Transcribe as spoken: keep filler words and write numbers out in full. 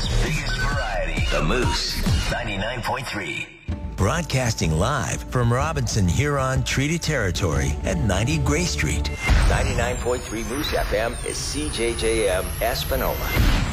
Espanola's biggest variety. The Moose, ninety-nine point three. Broadcasting live from Robinson Huron Treaty Territory at ninety Gray Street. ninety-nine point three Moose F M is C J J M Espanola.